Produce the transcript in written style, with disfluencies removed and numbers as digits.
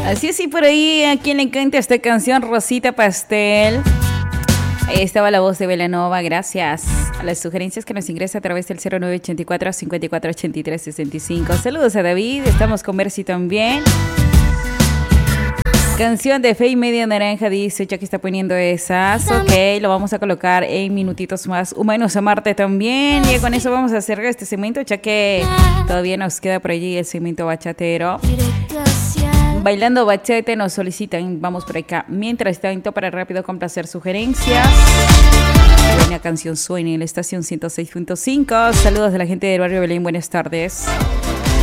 Así es, y por ahí, ¿a quién le encanta esta canción? Rosita Pastel. Ahí estaba la voz de Belanova, gracias a las sugerencias que nos ingresa a través del 0984-5483-65. Saludos a David, estamos con Mercy también. Canción de Fe y Media Naranja, dice, ya que está poniendo esas. Ok, lo vamos a colocar en minutitos más. Humanos a Marte también. Y con eso vamos a cerrar este segmento, ya que todavía nos queda por allí el segmento bachatero. Bailando bachate nos solicitan, vamos por acá. Mientras tanto, para rápido complacer sugerencias, una canción suena en la estación 106.5. Saludos de la gente del barrio Belén, buenas tardes.